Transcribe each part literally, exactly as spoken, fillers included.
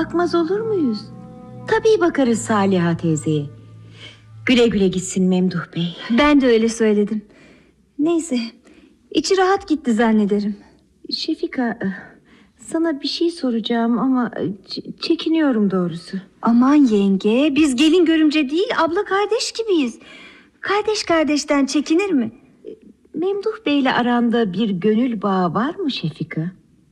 bakmaz olur muyuz? Tabii bakarız Saliha teyzeye. Güle güle gitsin Memduh Bey. Ben de öyle söyledim. Neyse, içi rahat gitti zannederim. Şefika, sana bir şey soracağım ama ç- çekiniyorum doğrusu. Aman yenge, biz gelin görümce değil, abla kardeş gibiyiz. Kardeş kardeşten çekinir mi? Memduh Bey'le aranda bir gönül bağı var mı Şefika?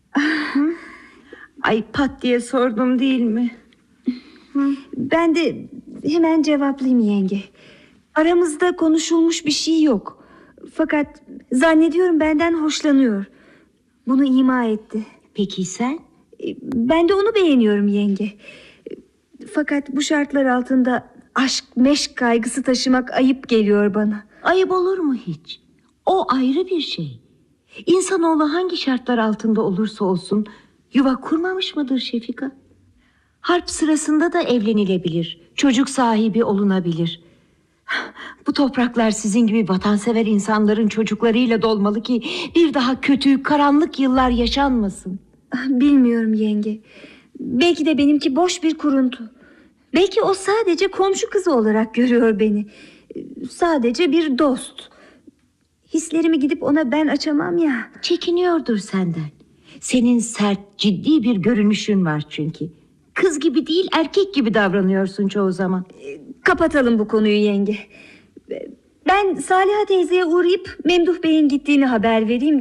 Ay, pat diye sordum değil mi? Ben de hemen cevaplayayım yenge. Aramızda konuşulmuş bir şey yok. Fakat zannediyorum benden hoşlanıyor. Bunu ima etti. Peki sen? Ben de onu beğeniyorum yenge. Fakat bu şartlar altında aşk meşk kaygısı taşımak ayıp geliyor bana. Ayıp olur mu hiç? O ayrı bir şey. İnsanoğlu hangi şartlar altında olursa olsun yuva kurmamış mıdır Şefika? Harp sırasında da evlenilebilir, çocuk sahibi olunabilir. Bu topraklar sizin gibi vatansever insanların çocuklarıyla dolmalı ki bir daha kötü, karanlık yıllar yaşanmasın. Bilmiyorum yenge. Belki de benimki boş bir kuruntu. Belki o sadece komşu kızı olarak görüyor beni. Sadece bir dost. Hislerimi gidip ona ben açamam ya. Çekiniyordur senden. Senin sert, ciddi bir görünüşün var çünkü. Kız gibi değil, erkek gibi davranıyorsun çoğu zaman. Kapatalım bu konuyu yenge. Ben Saliha teyzeye uğrayıp Memduh Bey'in gittiğini haber vereyim.